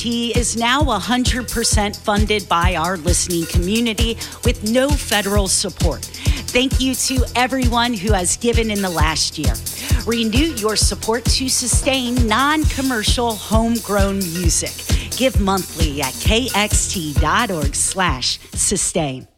He is now 100% funded by our listening community with no federal support. Thank you to everyone who has given in the last year. Renew your support to sustain non-commercial homegrown music. Give monthly at kxt.org/sustain.